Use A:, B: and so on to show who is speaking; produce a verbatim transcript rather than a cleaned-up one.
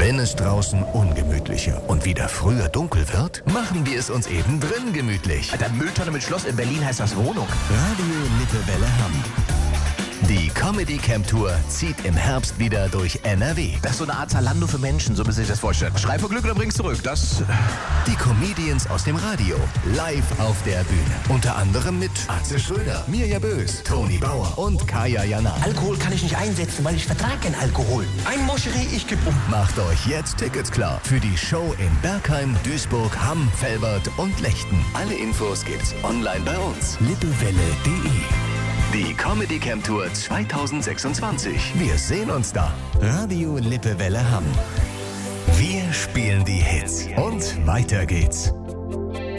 A: Wenn es draußen ungemütlicher und wieder früher dunkel wird, machen wir es uns eben drin gemütlich.
B: Alter, Mülltonne mit Schloss in Berlin heißt das Wohnung.
A: Radio Lippewelle Hamm. Die Comedy Camp Tour zieht im Herbst wieder durch N R W.
B: Das ist so eine Art Zalando für Menschen, so müssen Sie sich das vorstellen. Schrei vor Glück oder bring's zurück, das...
A: Die Comedians aus dem Radio, live auf der Bühne. Unter anderem mit Atze Schröder, Mirja Bös, Toni Bauer und Kaya Jana.
B: Alkohol kann ich nicht einsetzen, weil ich vertrage keinen Alkohol. Ein Moscherie, ich geb um.
A: Macht euch jetzt Tickets klar für die Show in Bergheim, Duisburg, Hamm, Velbert und Lechten. Alle Infos gibt's online bei uns. lippewelle punkt de. Die Comedy Camp Tour zweitausendsechsundzwanzig. Wir sehen uns da. Radio Lippewelle Hamm. Wir spielen die Hits. Und weiter geht's.